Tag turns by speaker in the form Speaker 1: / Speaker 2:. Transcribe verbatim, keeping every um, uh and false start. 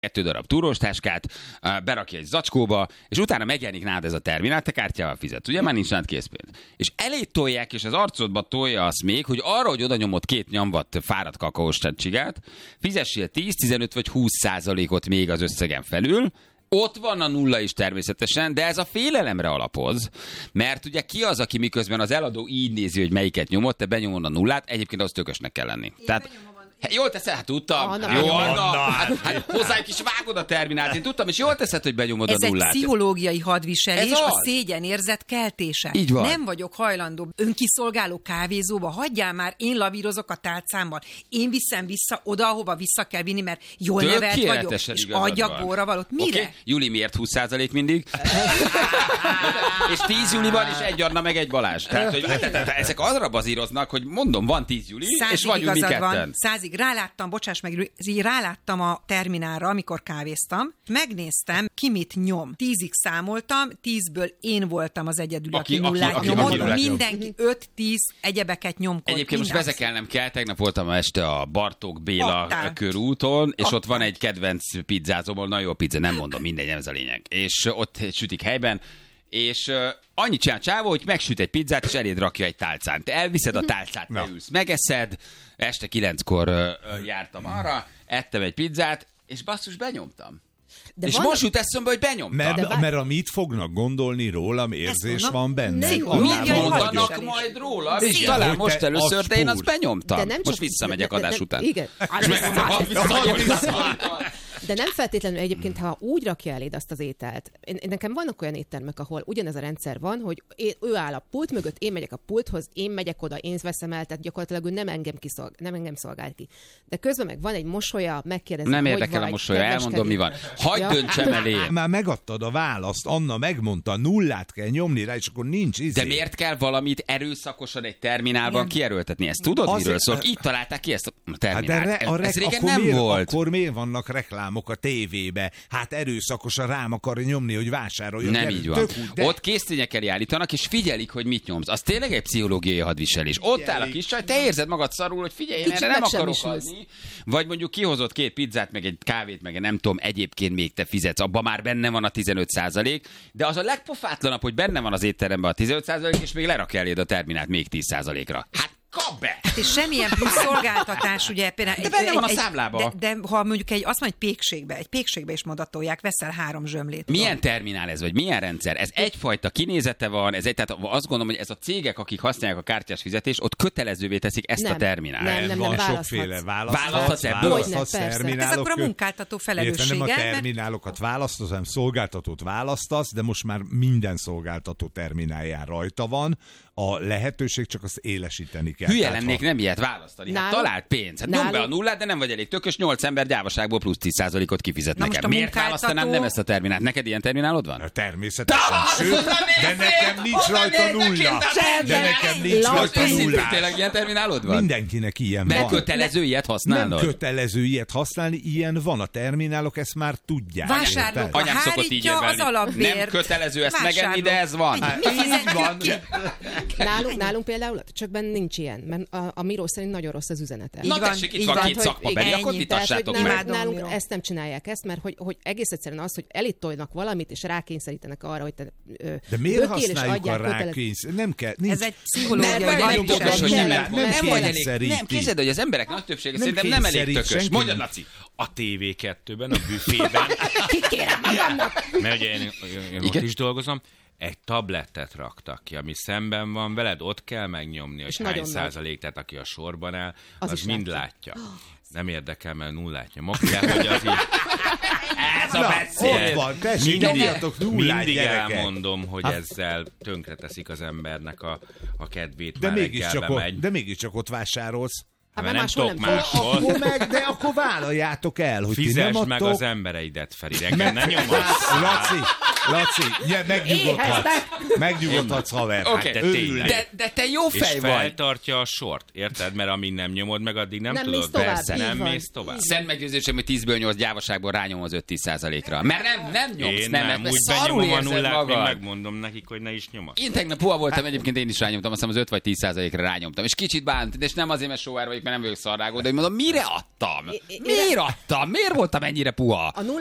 Speaker 1: kettő darab túróstáskát, berakja egy zacskóba, és utána megjelenik nálad ez a terminál, te kártyával fizet. Ugye már nincs nálad készpénz. És elé tolják, és az arcodba tolja azt még, hogy arra, hogy oda nyomod két nyomvat fáradt kakaós csigát, fizessél tíz, tizenöt vagy húsz százalékot még az összegen felül. Ott van a nulla is természetesen, de ez a félelemre alapoz, mert ugye ki az, aki miközben az eladó így nézi, hogy melyiket nyomod, te benyomod a nullát, egyébként az tökösnek kell lenni. Én Tehát Hát jól teszed, hát tudtam.
Speaker 2: Anna,
Speaker 1: jó, Anna, hát, hát hozzájuk is vágod a terminált. Én tudtam, és jól teszed, hogy benyomod
Speaker 3: ez
Speaker 1: a nullát.
Speaker 3: Ez egy pszichológiai hadviselés,
Speaker 1: a
Speaker 3: szégyenérzet keltése.
Speaker 1: Így van.
Speaker 3: Nem vagyok hajlandó önkiszolgáló kávézóba, hagyjál már, én lavírozok a tálcámmal. Én viszem vissza oda, ahova vissza kell vinni, mert jól nevelt vagyok, és adjak borravalót. Mire?
Speaker 1: Okay. Júli miért húsz százalék mindig? És tíz Júliban is egy Anna meg egy Balázs. Tehát, hogy ezek arra bazíroznak, hogy mondom, van tíz Júli,
Speaker 3: Százig
Speaker 1: és vagyunk mi ketten.
Speaker 3: Százig ráláttam, bocsáss meg, ráláttam a terminálra, amikor kávéztam, megnéztem, ki mit nyom. Tízig számoltam, tízből én voltam az egyedül, aki, aki nullát aki, nyomott. Aki, aki mindenki öt, tíz egyebeket nyomkod.
Speaker 1: Egyébként most vezekelnem kell, tegnap voltam este a Bartók Béla Ottál. körúton, és Ottál. ott van egy kedvenc pizzázóból, nagyon jó pizza, nem mondom, mindegy, ez a lényeg. És ott sütik helyben, és uh, annyit csinál csávó, hogy megsüt egy pizzát, és eléd rakja egy tálcán. Te elviszed a tálcát, te ülsz, megeszed, este kilenckor uh, uh, jártam arra, ettem egy pizzát, és basszus, benyomtam. De és van... most jut eszembe, hogy benyomtam.
Speaker 4: Mert, bár... mert amit fognak gondolni rólam, érzés van benne.
Speaker 1: Mit mondanak majd róla? És talán most először, de én azt benyomtam. Most csak... visszamegyek adás után.
Speaker 2: Igen. De nem feltétlenül egyébként, ha úgy rakja eléd azt az ételt. Én, nekem vannak olyan éttermek, ahol ugyanez a rendszer van, hogy én, ő áll a pult mögött, én megyek a pulthoz, én megyek oda, én veszem el, tehát gyakorlatilag ő nem engem, kiszolg, nem engem szolgál ki. De közben meg van egy mosolya, megkérdezi,
Speaker 1: nem
Speaker 2: hogy
Speaker 1: érdekel
Speaker 2: vagy,
Speaker 1: a mosolya, elmondom, mi van. Hagyd ja. döntsem elé.
Speaker 4: Már megadtad a választ, Anna megmondta, nullát kell nyomni rá, és akkor nincs izé.
Speaker 1: De miért kell valamit erőszakosan egy terminálban kierőltetni? Ezt tudod, az miről szól? Így találták ki ezt a terminált.
Speaker 4: Hát re, a re,
Speaker 1: ez régen
Speaker 4: akkor
Speaker 1: nem
Speaker 4: miért,
Speaker 1: volt.
Speaker 4: Akkor miért vannak reklámok a tévében? Hát erőszakosan rám akarja nyomni, hogy vásároljon.
Speaker 1: Nem így van. Tök, de... Ott késztényekkel állítanak, és figyelik, hogy mit nyomsz. Az tényleg egy pszichológiai hadviselés. Ott áll a kis csaj, te érzed magad szarul, hogy figyelj, én erre nem akarok adni. Vagy mondjuk kihozott két pizzát, meg egy kávét, meg nem tudom, egyébként még te fizetsz. Abban már benne van a tizenöt százalék, de az a legpofátlanabb, hogy benne van az étteremben a tizenöt százalék, és még lerakja eléd a terminált még tíz százalékra. Hát kap be!
Speaker 3: Hát és semmilyen plusz szolgáltatás, ugye például...
Speaker 1: De benne egy, van a számlába.
Speaker 3: De, de ha mondjuk egy, azt mondja, egy pékségbe, egy pékségbe is modatolják, veszel három zsömlét.
Speaker 1: Milyen van. Terminál ez, vagy milyen rendszer? Ez egyfajta kinézete van, ez egy, tehát azt gondolom, hogy ez a cégek, akik használják a kártyás fizetést, ott kötelezővé teszik ezt
Speaker 2: nem,
Speaker 1: a terminált.
Speaker 2: Nem, nem,
Speaker 4: van
Speaker 2: nem,
Speaker 4: sokféle
Speaker 1: választhatsz ebből.
Speaker 4: Választhatsz terminálok.
Speaker 3: Ez akkor a munkáltató felelőssége.
Speaker 4: Nem a terminálokat választasz, hanem szolgáltatót választasz, de most már minden szolgáltató terminálján rajta van. A lehetőség csak azt élesíteni kell.
Speaker 1: Hülye lennék nem ilyet választani. Hát talált pénz. Hát nyomd be a nullát, de nem vagy elég tökös, nyolc ember gyávaságból plusz tíz százalékot kifizet
Speaker 3: na
Speaker 1: nekem. Miért munkáltató... választanám nem ezt a terminált? Neked ilyen terminálod van?
Speaker 4: Természetesen. Sőt, de nekem nincs rajta nulla. De nekem nincs rajta nulla.
Speaker 1: Tényleg ilyen terminálod van?
Speaker 4: Mindenkinek ilyen van.
Speaker 1: Nem kötelező ilyet használni?
Speaker 4: Nem kötelező ilyet használni, ilyen van. A terminálok ezt már tudják.
Speaker 3: Vásárlók
Speaker 1: anyám szokott így érvelni. Nem kötelező ezt megenni, de ez van.
Speaker 4: Így van.
Speaker 2: Nálunk, nálunk például csak benne nincs ilyen, mert a, a Miró szerint nagyon rossz az üzenete.
Speaker 1: Na tessék, itt van két szakmabeli, akkor vitassátok meg.
Speaker 2: Nálunk, nálunk ezt nem csinálják ezt, mert hogy, hogy egész egyszerűen az, hogy elitolnak valamit, és rákényszerítenek arra, hogy te ö,
Speaker 4: de miért használjuk a rákényszer? Nem kell. Nincs.
Speaker 3: Ez egy pszichológiai
Speaker 1: hadviselés.
Speaker 4: Nem,
Speaker 1: nem képzeld, hogy az emberek nagy többsége szerintem nem elég tökös. Mondjad, Laci.
Speaker 5: A té vé kettőben, a büfében.
Speaker 2: Kikérem magamnak!
Speaker 5: Mert ugye én, én ott is dolgozom. Egy tablettet raktak ki, ami szemben van veled, ott kell megnyomni, hogy hány százalék, tehát aki a sorban áll, az, az mind látja. látja. Nem érdekel, mert nullát nyomok, de hogy az így...
Speaker 1: Ez a beszél!
Speaker 5: Mindig, mindig elmondom, hogy ezzel tönkreteszik az embernek a, a kedvét,
Speaker 4: de
Speaker 5: már
Speaker 4: mégiscsak
Speaker 5: ott,
Speaker 4: de mégiscsak ott vásárolsz.
Speaker 5: Hát mert nem tudok máshol.
Speaker 4: Akkor meg, de akkor vállaljátok el, hogy
Speaker 5: fizesd
Speaker 4: ti nem
Speaker 5: meg
Speaker 4: adtok...
Speaker 5: az embereidet, Feri, reggel ne nyomasz.
Speaker 4: Laci, Laci, ja, megnyugodhatsz. Megnyugodhatsz, haver.
Speaker 1: Okay.
Speaker 5: Hát, de, tényleg.
Speaker 1: de, de te jó fej
Speaker 5: és
Speaker 1: vagy.
Speaker 5: feltartja a sort, érted? Mert amíg nem nyomod meg, addig nem,
Speaker 2: Nem
Speaker 5: tudod.
Speaker 2: mész tovább,
Speaker 5: Persze,
Speaker 2: így
Speaker 5: nem
Speaker 2: van.
Speaker 5: mész tovább.
Speaker 1: Szent meggyőzésem, hogy tízből nyolc gyávaságból rányom az öt-tíz százalékra. Mert nem, nem nyomsz,
Speaker 5: Én
Speaker 1: nem,
Speaker 5: nem,
Speaker 1: mert
Speaker 5: úgy
Speaker 1: szarul
Speaker 5: benyomom a
Speaker 1: érzed
Speaker 5: nullát, még
Speaker 1: magad.
Speaker 5: megmondom nekik, hogy ne is nyomod.
Speaker 1: Én tegnap puha voltam, egyébként én is rányomtam, azt hiszem az öt vagy tíz százalékra rányomtam. És kicsit bánt, és nem azért, mert sóvár vagyok, mert nem vagyok szarrágó, de hogy mondom, mire adtam? Miért adtam? Miért voltam ennyire puha?
Speaker 2: A